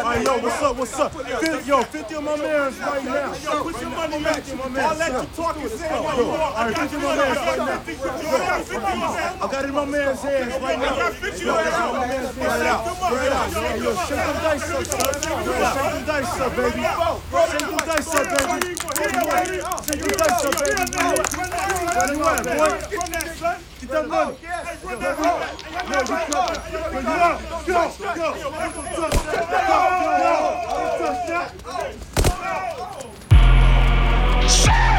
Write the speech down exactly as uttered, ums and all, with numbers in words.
right, yo, what's up, what's up? Yo, fifty of my mans right now. Yo, put your money back. fifty of my mans. I'll let you talk and say, yo, All right, fifty of my mans right now. I got it in my man's hands right now. I got it in my man's hands right out. Right out. Yo, shake them dice up, son. Yo, shake them dice up, baby. Shake them dice up, baby. Shake them dice up, baby. Run it right, boy. Get that money. Yo, you come. Yo, you up. Go, go. Touch that. Go, go. Touch that.